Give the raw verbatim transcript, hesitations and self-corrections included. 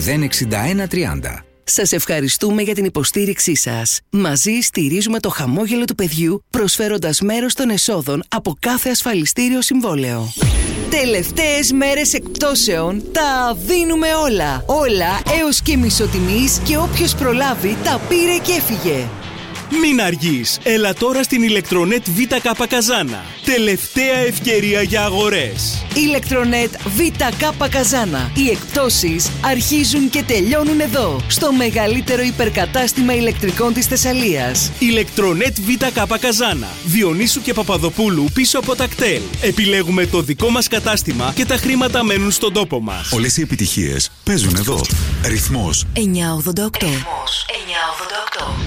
μηδέν εξήντα ένα τριάντα. Σας ευχαριστούμε για την υποστήριξή σας. Μαζί στηρίζουμε το χαμόγελο του παιδιού, προσφέροντας μέρος των εσόδων από κάθε ασφαλιστήριο συμβόλαιο. Τελευταίες μέρες εκπτώσεων, τα δίνουμε όλα. Όλα έως και μισοτιμής και όποιος προλάβει τα πήρε και έφυγε. Μην αργείς! Έλα τώρα στην Ηλεκτρονέτ ΒΚ Καζάνα. Τελευταία ευκαιρία για αγορές. Ηλεκτρονέτ ΒΚ Καζάνα. Οι εκπτώσεις αρχίζουν και τελειώνουν εδώ, στο μεγαλύτερο υπερκατάστημα ηλεκτρικών της Θεσσαλίας. Ηλεκτρονέτ ΒΚ Καζάνα. Διονύσου και Παπαδοπούλου πίσω από τα κτέλ. Επιλέγουμε το δικό μας κατάστημα και τα χρήματα μένουν στον τόπο μας. Όλες οι επιτυχίες παίζουν εδώ. Ρυθμός εννιακόσια ογδόντα οκτώ. εννιακόσια ογδόντα οκτώ.